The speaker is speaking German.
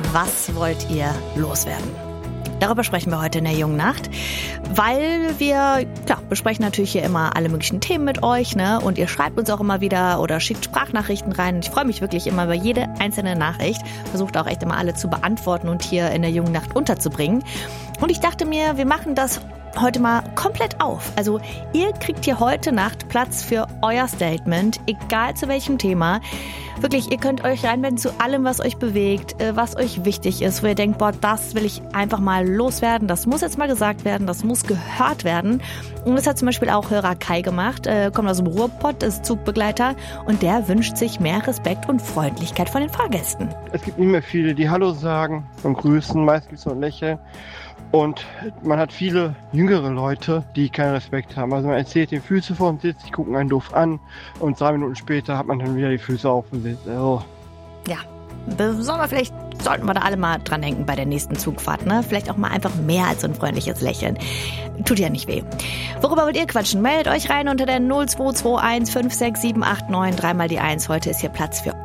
Was wollt ihr loswerden? Darüber sprechen wir heute in der Jungen Nacht, weil wir besprechen natürlich hier immer alle möglichen Themen mit euch, ne? Und ihr schreibt uns auch immer wieder oder schickt Sprachnachrichten rein. Ich freue mich wirklich immer über jede einzelne Nachricht. Versucht auch echt immer alle zu beantworten und hier in der Jungen Nacht unterzubringen. Und ich dachte mir, wir machen das heute mal komplett auf. Also ihr kriegt hier heute Nacht Platz für euer Statement, egal zu welchem Thema. Wirklich, ihr könnt euch reinwenden zu allem, was euch bewegt, was euch wichtig ist, wo ihr denkt, boah, das will ich einfach mal loswerden, das muss jetzt mal gesagt werden, das muss gehört werden. Und das hat zum Beispiel auch Hörer Kai gemacht, kommt aus dem Ruhrpott, ist Zugbegleiter und der wünscht sich mehr Respekt und Freundlichkeit von den Fahrgästen. Es gibt nicht mehr viele, die Hallo sagen und grüßen, meist gibt es so ein Lächeln. Und man hat viele jüngere Leute, die keinen Respekt haben. Also man erzählt den Füße vor dem Sitz, die gucken einen doof an und 2 Minuten später hat man dann wieder die Füße auf dem Sitz. Oh. Ja, sollten wir da alle mal dran denken bei der nächsten Zugfahrt, ne? Vielleicht auch mal einfach mehr als so ein freundliches Lächeln. Tut ja nicht weh. Worüber wollt ihr quatschen? Meldet euch rein unter der 0221 56789, dreimal die 1. Heute ist hier Platz für